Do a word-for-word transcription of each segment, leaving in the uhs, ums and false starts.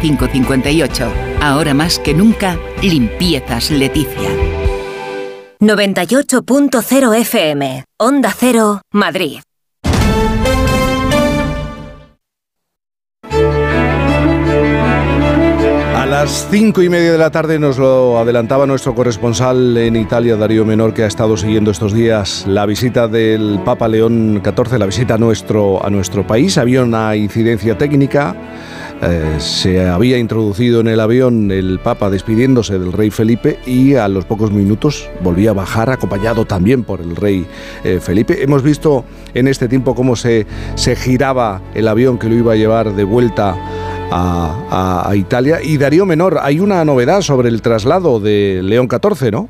cinco cincuenta y ocho. Ahora más que nunca, Limpiezas Leticia. noventa y ocho punto cero F M, Onda Cero, Madrid. A las cinco y media de la tarde nos lo adelantaba nuestro corresponsal en Italia, Darío Menor, que ha estado siguiendo estos días la visita del Papa León catorce, la visita a nuestro, a nuestro país. Había una incidencia técnica. Eh, se había introducido en el avión el Papa despidiéndose del rey Felipe y a los pocos minutos volvía a bajar, acompañado también por el rey eh, Felipe. Hemos visto en este tiempo cómo se, se giraba el avión que lo iba a llevar de vuelta a, a, a Italia. Y Darío Menor, hay una novedad sobre el traslado de León catorce, ¿no?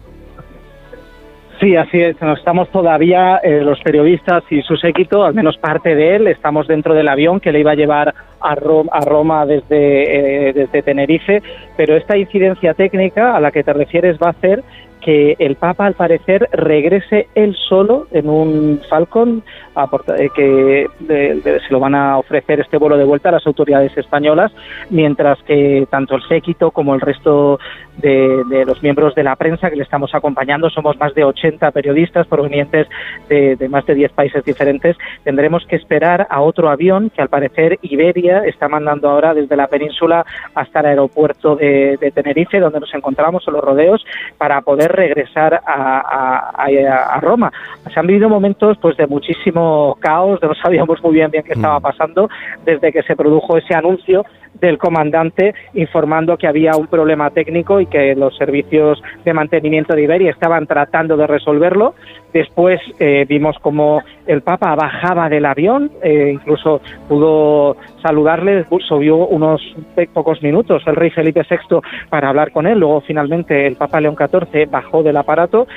Sí, así es. No estamos todavía, eh, los periodistas y su séquito, al menos parte de él, estamos dentro del avión que le iba a llevar a Roma, a Roma desde, eh, desde Tenerife, pero esta incidencia técnica a la que te refieres va a hacer que el Papa, al parecer, regrese él solo en un Falcon, a, eh, que de, de, se lo van a ofrecer este vuelo de vuelta a las autoridades españolas, mientras que tanto el séquito como el resto de, de los miembros de la prensa que le estamos acompañando, somos más de ochenta periodistas provenientes de, de más de diez países diferentes, tendremos que esperar a otro avión que, al parecer, Iberia está mandando ahora desde la península hasta el aeropuerto de, de Tenerife, donde nos encontramos en los rodeos, para poder regresar a, a, a, a Roma. Se han vivido momentos pues de muchísimo caos, no sabíamos muy bien bien qué estaba pasando desde que se produjo ese anuncio del comandante informando que había un problema técnico y que los servicios de mantenimiento de Iberia estaban tratando de resolverlo. Después eh, vimos como el Papa bajaba del avión, eh, incluso pudo saludarle, subió unos pocos minutos el rey Felipe sexto para hablar con él. Luego finalmente el Papa León catorce bajó del aparato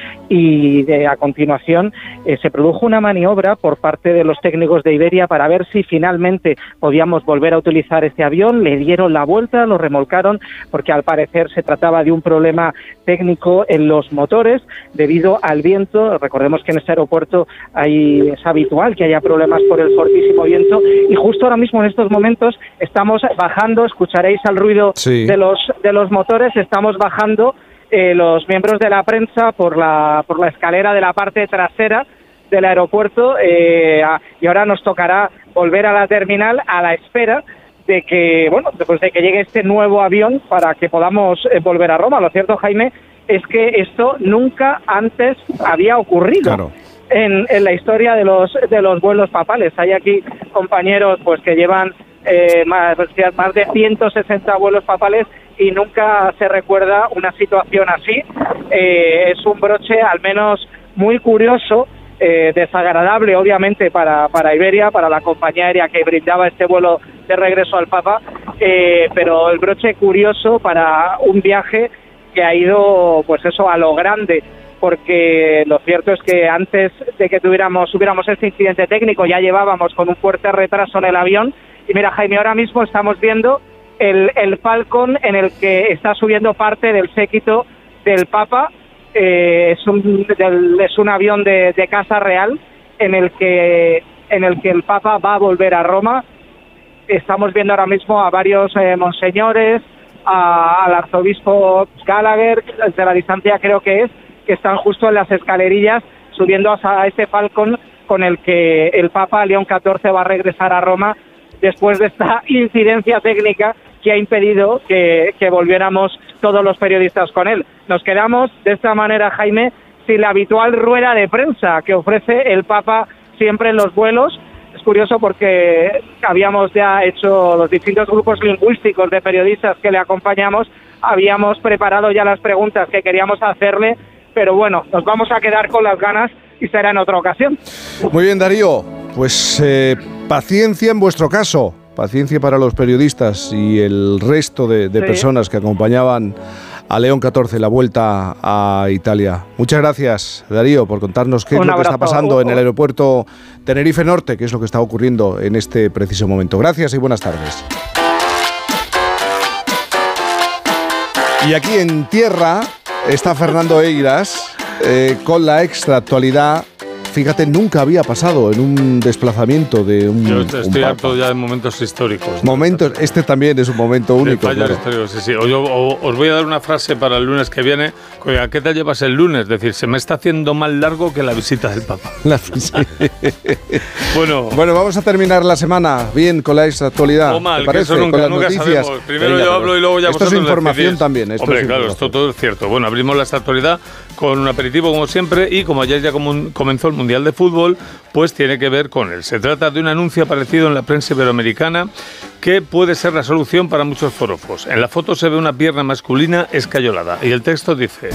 y de, a continuación eh, se produjo una maniobra por parte de los técnicos de Iberia para ver si finalmente podíamos volver a utilizar este avión. Le dieron la vuelta, lo remolcaron, porque al parecer se trataba de un problema técnico en los motores debido al viento. Recordemos que en este aeropuerto hay, es habitual que haya problemas por el fortísimo viento, y justo ahora mismo en estos momentos estamos bajando, escucharéis el ruido sí. de los de los motores, estamos bajando eh, los miembros de la prensa por la por la escalera de la parte trasera del aeropuerto, eh, y ahora nos tocará volver a la terminal a la espera de que, bueno, después de que llegue este nuevo avión para que podamos eh, volver a Roma. Lo cierto, Jaime, es que esto nunca antes había ocurrido. Claro. En, en la historia de los de los vuelos papales. Hay aquí compañeros pues que llevan eh, más, más de ciento sesenta vuelos papales y nunca se recuerda una situación así. Eh, es un broche al menos muy curioso, eh, desagradable obviamente para, para Iberia, para la compañía aérea que brindaba este vuelo de regreso al Papa, eh, pero el broche curioso para un viaje que ha ido pues eso a lo grande, porque lo cierto es que antes de que tuviéramos hubiéramos este incidente técnico ya llevábamos con un fuerte retraso en el avión. Y mira, Jaime, ahora mismo estamos viendo el, el Falcon en el que está subiendo parte del séquito del Papa. Eh, es un del, es un avión de, de Casa Real en el que en el que el Papa va a volver a Roma. Estamos viendo ahora mismo a varios eh, monseñores, a, al arzobispo Gallagher, desde la distancia creo que es, que están justo en las escalerillas subiendo a este Falcon con el que el Papa León catorce va a regresar a Roma después de esta incidencia técnica que ha impedido que, que volviéramos todos los periodistas con él. Nos quedamos de esta manera, Jaime, sin la habitual rueda de prensa que ofrece el Papa siempre en los vuelos. Es curioso porque habíamos ya hecho los distintos grupos lingüísticos de periodistas que le acompañamos, habíamos preparado ya las preguntas que queríamos hacerle, pero bueno, nos vamos a quedar con las ganas y será en otra ocasión. Muy bien, Darío, pues eh, paciencia en vuestro caso, paciencia para los periodistas y el resto de, de sí. personas que acompañaban a León catorce, la vuelta a Italia. Muchas gracias, Darío, por contarnos qué es lo que está pasando en el aeropuerto Tenerife Norte, qué es lo que está ocurriendo en este preciso momento. Gracias y buenas tardes. Y aquí en tierra está Fernando Eiras eh, con la extra actualidad fíjate, nunca había pasado en un desplazamiento de un Yo estoy un papa. harto ya de momentos históricos. Momentos, este también es un momento único. Fallos Claro. históricos, sí, sí. O yo, o, os voy a dar una frase para el lunes que viene. Oiga, ¿qué te llevas el lunes? Es decir, se me está haciendo más largo que la visita del Papa. La- sí. Bueno, Bueno, vamos a terminar la semana bien con la actualidad. o mal, ¿te parece? que eso nunca, con las nunca noticias. sabemos. Primero Venga, yo pero hablo y luego ya esto es vosotros información decidís. también. Esto Hombre, es claro, información. esto todo es cierto. Bueno, abrimos la actualidad con un aperitivo como siempre y como ayer ya comun- comenzó el Mundial de Fútbol, pues tiene que ver con él. Se trata de un anuncio aparecido en la prensa iberoamericana que puede ser la solución para muchos forofos. En la foto se ve una pierna masculina escayolada y el texto dice: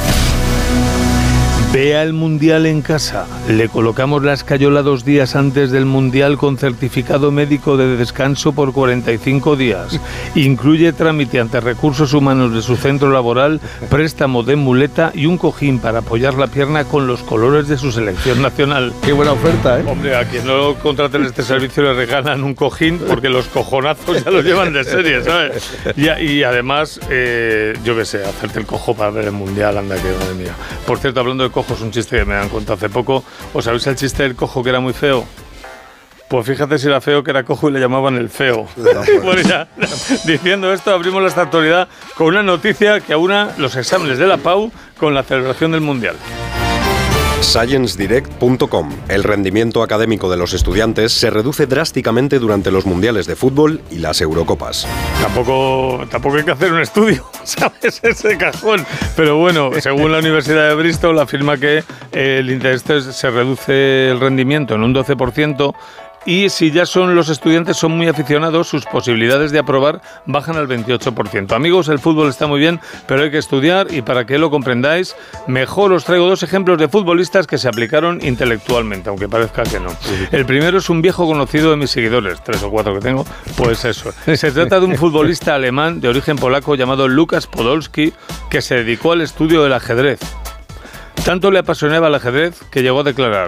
vea el Mundial en casa. Le colocamos la escayola dos días antes del Mundial con certificado médico de descanso por cuarenta y cinco días. Incluye trámite ante recursos humanos de su centro laboral, préstamo de muleta y un cojín para apoyar la pierna con los colores de su selección nacional. Qué buena oferta, ¿eh? Hombre, a quien no contraten este servicio le regalan un cojín porque los cojonazos ya los llevan de serie, ¿sabes? Y, y además, eh, yo qué sé, hacerte el cojo para ver el Mundial, anda que madre mía. Por cierto, hablando de cojos, un chiste que me han contado hace poco. ¿Os sabéis el chiste del cojo que era muy feo? Pues fíjate si era feo que era cojo y le llamaban el feo. Bueno, ya, diciendo esto, abrimos esta actualidad con una noticia que aúna los exámenes de la P A U con la celebración del Mundial. Science Direct punto com. El rendimiento académico de los estudiantes se reduce drásticamente durante los mundiales de fútbol y las Eurocopas. Tampoco, tampoco hay que hacer un estudio, ¿sabes? Ese cajón. Pero bueno, según la Universidad de Bristol, afirma que eh, el interés se reduce el rendimiento en un doce por ciento. Y si ya son los estudiantes son muy aficionados, sus posibilidades de aprobar bajan al veintiocho por ciento. Amigos, el fútbol está muy bien, pero hay que estudiar y para que lo comprendáis, mejor os traigo dos ejemplos de futbolistas que se aplicaron intelectualmente, aunque parezca que no. El primero es un viejo conocido de mis seguidores, tres o cuatro que tengo, pues eso. Se trata de un futbolista alemán de origen polaco llamado Lukas Podolski, que se dedicó al estudio del ajedrez. Tanto le apasionaba el ajedrez que llegó a declarar: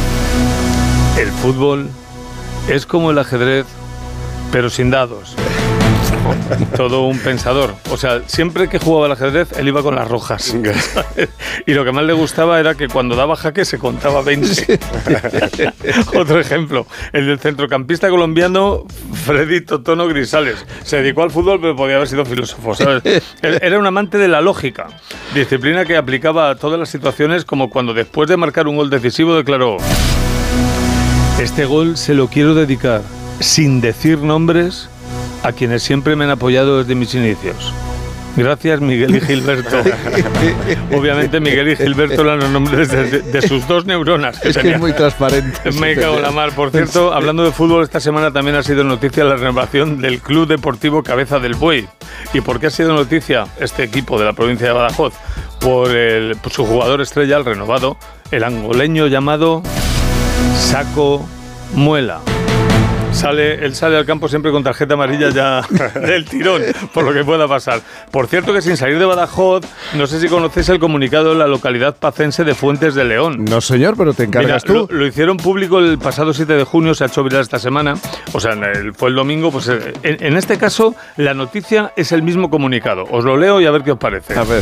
el fútbol es como el ajedrez, pero sin dados. Todo un pensador. O sea, siempre que jugaba al ajedrez, él iba con las rojas. Y lo que más le gustaba era que cuando daba jaque se contaba veinte. Otro ejemplo, el del centrocampista colombiano Freddy Totono Grisales. Se dedicó al fútbol, pero podía haber sido filósofo, ¿sabes? Era un amante de la lógica, disciplina que aplicaba a todas las situaciones, como cuando después de marcar un gol decisivo declaró: este gol se lo quiero dedicar, sin decir nombres, a quienes siempre me han apoyado desde mis inicios. Gracias, Miguel y Gilberto. Obviamente Miguel y Gilberto eran los nombres de, de, de sus dos neuronas. Que es tenía. que es muy transparente. Me cago en la mar. Por cierto, hablando de fútbol, esta semana también ha sido noticia la renovación del Club Deportivo Cabeza del Buey. ¿Y por qué ha sido noticia este equipo de la provincia de Badajoz? Por, el, por su jugador estrella, el renovado, el angoleño llamado Saco Muela. Sale, él sale al campo siempre con tarjeta amarilla ya del tirón, por lo que pueda pasar. Por cierto que sin salir de Badajoz, no sé si conocéis el comunicado de la localidad pacense de Fuentes de León. No, señor, pero te encargas Mira, tú. Lo, lo hicieron público el pasado siete de junio, se ha hecho viral esta semana, o sea, el, fue el domingo, pues en, en este caso la noticia es el mismo comunicado. Os lo leo y a ver qué os parece. A ver.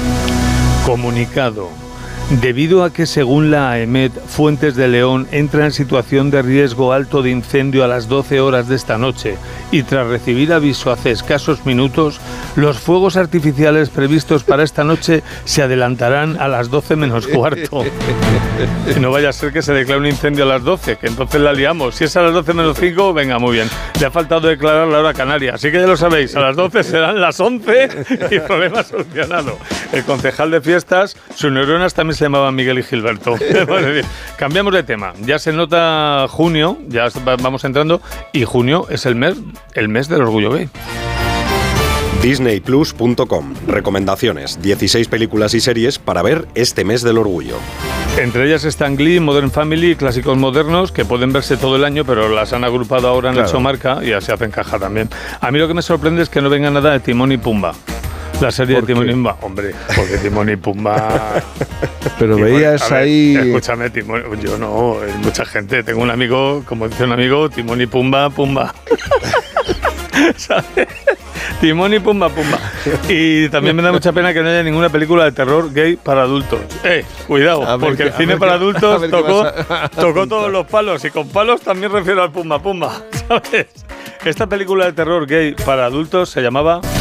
Comunicado. Debido a que, según la AEMET, Fuentes de León entra en situación de riesgo alto de incendio a las doce horas de esta noche y tras recibir aviso hace escasos minutos, los fuegos artificiales previstos para esta noche se adelantarán a las doce menos cuarto. Que no vaya a ser que se declare un incendio a las doce, que entonces la liamos. Si es a las doce menos cinco, venga, muy bien. Le ha faltado declarar la hora canaria, así que ya lo sabéis, a las doce serán las once y problema solucionado. El concejal de fiestas, sus neuronas también se llamaban Miguel y Gilberto. Cambiamos de tema. Ya se nota junio, ya vamos entrando, y junio es el mes, el mes del orgullo gay. Disney Plus punto com. Recomendaciones. dieciséis películas y series para ver este mes del orgullo. Entre ellas están Glee, Modern Family, clásicos modernos que pueden verse todo el año, pero las han agrupado ahora en Claro. hecho marca y ya se hacen caja también. A mí lo que me sorprende es que no venga nada de Timón y Pumba. La serie de ¿Por Timón qué? y Pumba. Hombre, porque Timón y Pumba... Pero Timón- veías a ver, ahí... Escúchame, Timón, yo no, hay mucha gente. Tengo un amigo, como dice un amigo, Timón y Pumba, Pumba. ¿Sabes? Timón y Pumba Pumba. Y también me da mucha pena que no haya ninguna película de terror gay para adultos. Eh, cuidado, ver, porque el cine para adultos tocó, tocó todos los palos. Y con palos también refiero al Pumba Pumba, ¿sabes? Esta película de terror gay para adultos se llamaba